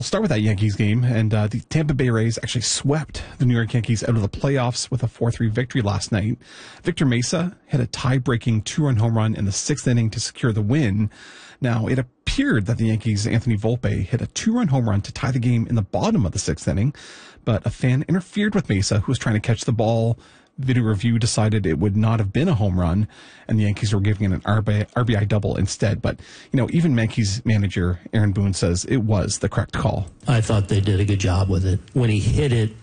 We'll start with that Yankees game, and the Tampa Bay Rays actually swept the New York Yankees out of the playoffs with a 4-3 victory last night. Victor Mesa hit a tie-breaking 2-run home run in the 6th inning to secure the win. Now, it appeared that the Yankees' Anthony Volpe hit a 2-run home run to tie the game in the bottom of the 6th inning, but a fan interfered with Mesa, who was trying to catch the ball. Video review decided it would not have been a home run, and the Yankees were giving it an RBI double instead. But, even Yankees manager Aaron Boone says it was the correct call. I thought they did a good job with it. When he hit it,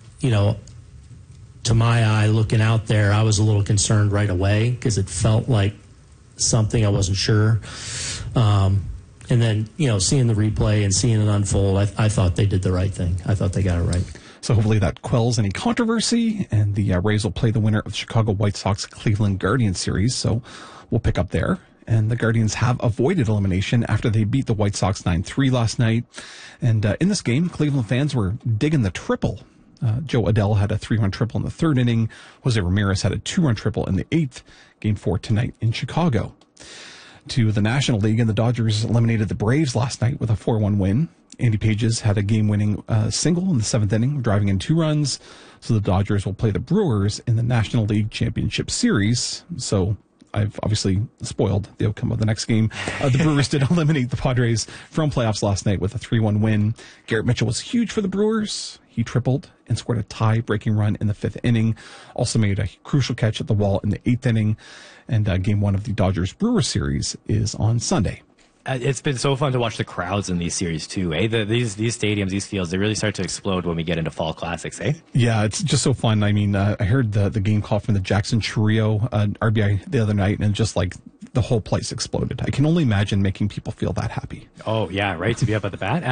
to my eye, looking out there, I was a little concerned right away because it felt like something I wasn't sure. And then, seeing the replay and seeing it unfold, I thought they did the right thing. I thought they got it right. So hopefully that quells any controversy, and the Rays will play the winner of the Chicago White Sox-Cleveland Guardians series, so we'll pick up there. And the Guardians have avoided elimination after they beat the White Sox 9-3 last night. And in this game, Cleveland fans were digging the triple. Joe Adell had a 3-run triple in the 3rd inning. Jose Ramirez had a 2-run triple in the 8th. Game 4 tonight in Chicago. To the National League, and the Dodgers eliminated the Braves last night with a 4-1 win. Andy Pages had a game-winning single in the 7th inning, driving in 2 runs. So the Dodgers will play the Brewers in the National League Championship Series. So I've obviously spoiled the outcome of the next game. The Brewers did eliminate the Padres from playoffs last night with a 3-1 win. Garrett Mitchell was huge for the Brewers. He tripled and scored a tie-breaking run in the 5th inning. Also made a crucial catch at the wall in the 8th inning. And game 1 of the Dodgers-Brewers series is on Sunday. It's been so fun to watch the crowds in these series, too, eh? These stadiums, these fields, they really start to explode when we get into fall classics, eh? Yeah, it's just so fun. I mean, I heard the game call from the Jackson Chourio RBI the other night, and just like the whole place exploded. I can only imagine making people feel that happy. Oh, yeah, right, to be up at the bat.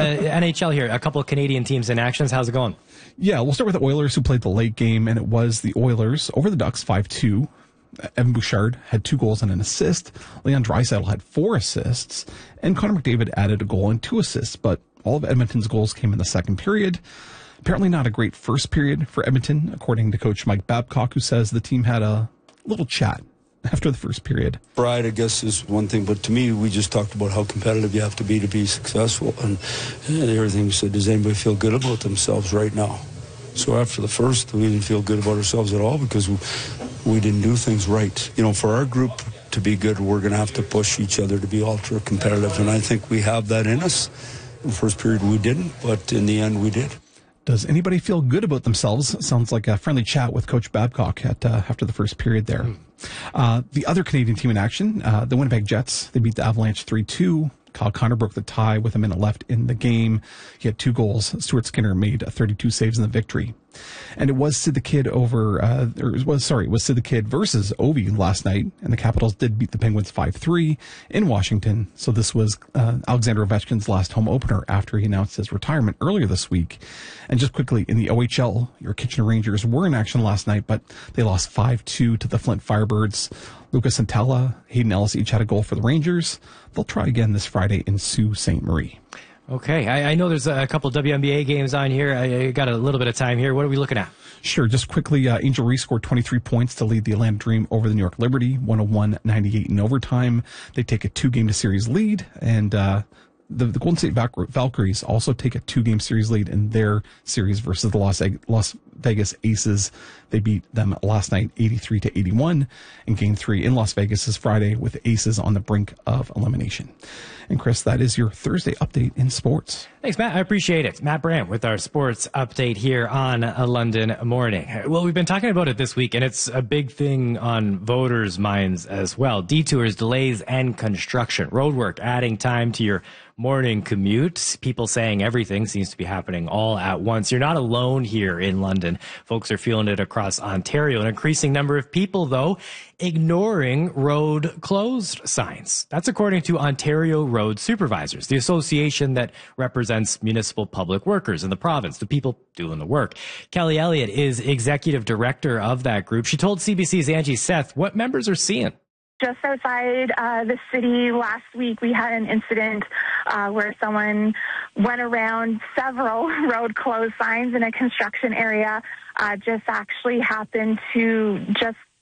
NHL here, a couple of Canadian teams in actions. How's it going? Yeah, we'll start with the Oilers, who played the late game, and it was the Oilers over the Ducks 5-2. Evan Bouchard had 2 goals and an assist. Leon Draisaitl had 4 assists. And Connor McDavid added a goal and 2 assists. But all of Edmonton's goals came in the second period. Apparently not a great first period for Edmonton, according to coach Mike Babcock, who says the team had a little chat after the first period. Pride, I guess, is one thing. But to me, we just talked about how competitive you have to be successful. And everything said, does anybody feel good about themselves right now? So after the first, we didn't feel good about ourselves at all because we didn't do things right. For our group to be good, we're going to have to push each other to be ultra competitive. And I think we have that in us. In the first period, we didn't, but in the end, we did. Does anybody feel good about themselves? Sounds like a friendly chat with Coach Babcock after the first period there. The other Canadian team in action, the Winnipeg Jets, they beat the Avalanche 3-2. Kyle Connor broke the tie with a minute left in the game. He had 2 goals. Stuart Skinner made 32 saves in the victory. And it was Sid the Kid it was Sid the Kid versus Ovi last night. And the Capitals did beat the Penguins 5-3 in Washington. So this was Alexander Ovechkin's last home opener after he announced his retirement earlier this week. And just quickly, in the OHL, your Kitchener Rangers were in action last night, but they lost 5-2 to the Flint Firebirds. Lucas Santella, Hayden Ellis each had a goal for the Rangers. They'll try again this Friday in Sault Ste. Marie. Okay, I know there's a couple WNBA games on here. I got a little bit of time here. What are we looking at? Sure, just quickly, Angel Reese scored 23 points to lead the Atlanta Dream over the New York Liberty, 101-98 in overtime. They take a 2-game-to-series lead, and the Golden State Valkyries also take a 2-game series lead in their series versus the Las Vegas Aces. They beat them last night 83-81, and Game 3 in Las Vegas is Friday with the Aces on the brink of elimination. And Chris, that is your Thursday update in sports. Thanks, Matt. I appreciate it. Matt Brandt with our sports update here on a London Morning. Well, we've been talking about it this week, and it's a big thing on voters' minds as well. Detours, delays, and construction. Roadwork adding time to your morning commute. People saying everything seems to be happening all at once. You're not alone here in London. Folks are feeling it across Ontario. An increasing number of people, though, ignoring road closed signs. That's according to Ontario Road Supervisors, the association that represents municipal public workers in the province, the people doing the work. Kelly Elliott is executive director of that group. She told CBC's Angie Seth what members are seeing. Just outside the city last week, we had an incident where someone went around several road closed signs in a construction area. Just actually happened to just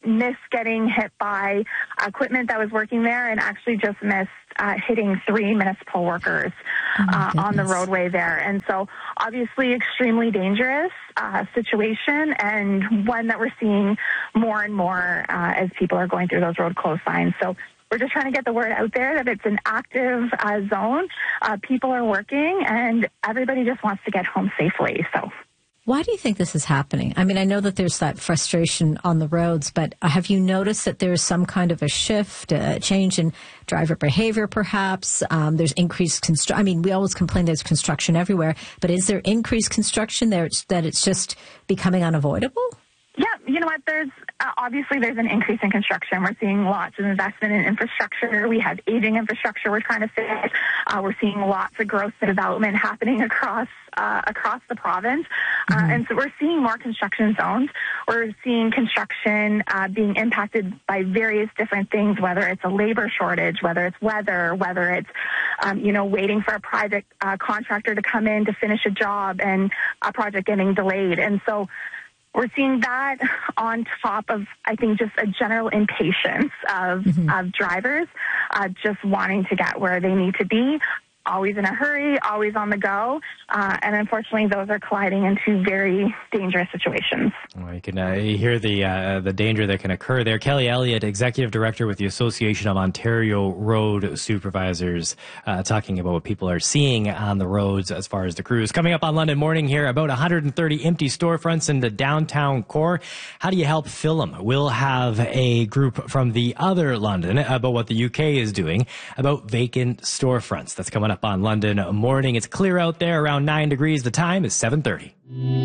missed getting hit by equipment that was working there and actually just missed hitting 3 municipal workers on the roadway there. And so obviously extremely dangerous situation, and one that we're seeing more and more as people are going through those road closed signs. So we're just trying to get the word out there that it's an active zone. People are working, and everybody just wants to get home safely. So. Why do you think this is happening? I mean, I know that there's that frustration on the roads, but have you noticed that there's some kind of a shift, a change in driver behavior, perhaps? There's increased construction. I mean, we always complain there's construction everywhere, but is there increased construction there that it's just becoming unavoidable? Yeah, you know what? There's obviously there's an increase in construction. We're seeing lots of investment in infrastructure. We have aging infrastructure we're trying to fix. We're seeing lots of growth and development happening across the province. And so we're seeing more construction zones. We're seeing construction being impacted by various different things, whether it's a labor shortage, whether it's weather, whether it's, waiting for a private contractor to come in to finish a job and a project getting delayed. And so we're seeing that on top of, I think, just a general impatience of drivers just wanting to get where they need to be, always in a hurry, always on the go. And unfortunately, those are colliding into very dangerous situations. Well, you can hear the danger that can occur there. Kelly Elliott, Executive Director with the Association of Ontario Road Supervisors, talking about what people are seeing on the roads as far as the crews. Coming up on London Morning here, about 130 empty storefronts in the downtown core. How do you help fill them? We'll have a group from the other London about what the UK is doing about vacant storefronts. That's coming up on London Morning. It's clear out there, around 9 degrees. The time is 7:30.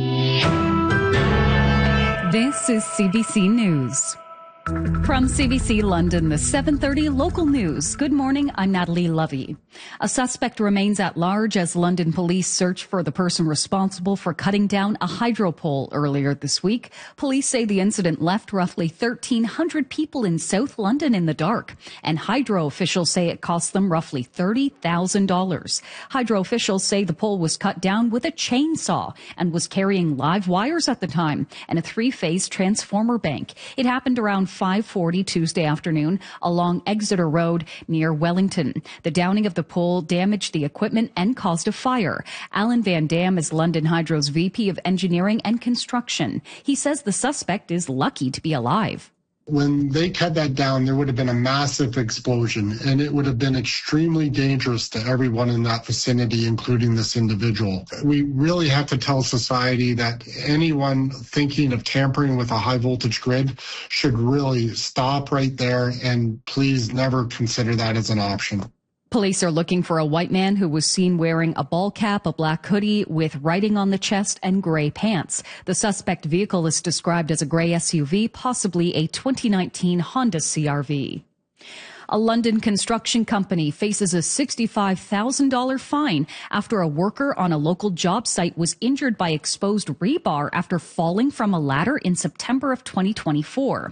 This is CBC News. From CBC London, the 7:30 local news. Good morning, I'm Natalie Lovey. A suspect remains at large as London police search for the person responsible for cutting down a hydro pole earlier this week. Police say the incident left roughly 1,300 people in South London in the dark, and Hydro officials say it cost them roughly $30,000. Hydro officials say the pole was cut down with a chainsaw and was carrying live wires at the time and a 3-phase transformer bank. It happened around 5:40 Tuesday afternoon along Exeter Road near Wellington. The downing of the pole damaged the equipment and caused a fire. Alan Van Dam is London Hydro's VP of Engineering and Construction. He says the suspect is lucky to be alive. When they cut that down, there would have been a massive explosion, and it would have been extremely dangerous to everyone in that vicinity, including this individual. We really have to tell society that anyone thinking of tampering with a high voltage grid should really stop right there and please never consider that as an option. Police are looking for a white man who was seen wearing a ball cap, a black hoodie with writing on the chest, and gray pants. The suspect vehicle is described as a gray SUV, possibly a 2019 Honda CR-V. A London construction company faces a $65,000 fine after a worker on a local job site was injured by exposed rebar after falling from a ladder in September of 2024.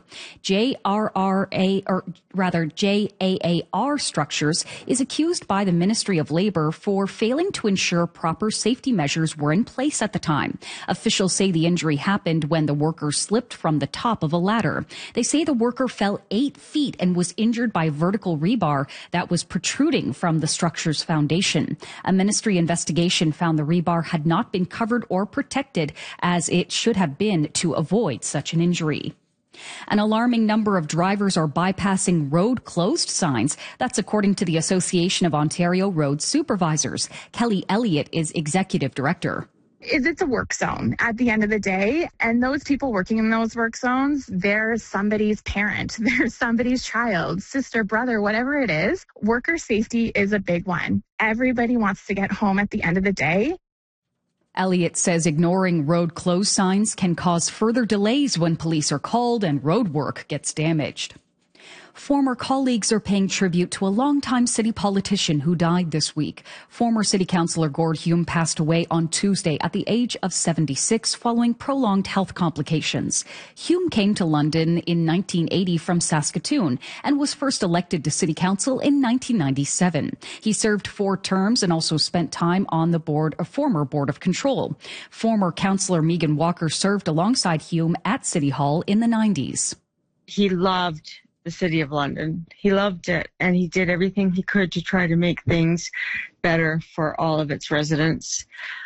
JAAR Structures is accused by the Ministry of Labour for failing to ensure proper safety measures were in place at the time. Officials say the injury happened when the worker slipped from the top of a ladder. They say the worker fell 8 feet and was injured by vertical rebar that was protruding from the structure's foundation. A ministry investigation found the rebar had not been covered or protected as it should have been to avoid such an injury. An alarming number of drivers are bypassing road closed signs. That's according to the Association of Ontario Road Supervisors. Kelly Elliott is Executive Director. It's a work zone at the end of the day, and those people working in those work zones, they're somebody's parent, they're somebody's child, sister, brother, whatever it is. Worker safety is a big one. Everybody wants to get home at the end of the day. Elliott says ignoring road closed signs can cause further delays when police are called and road work gets damaged. Former colleagues are paying tribute to a longtime city politician who died this week. Former City Councillor Gord Hume passed away on Tuesday at the age of 76 following prolonged health complications. Hume came to London in 1980 from Saskatoon and was first elected to City Council in 1997. He served 4 terms and also spent time on the former Board of Control. Former Councillor Megan Walker served alongside Hume at City Hall in the 90s. he loved the City of London. He loved it, and he did everything he could to try to make things better for all of its residents.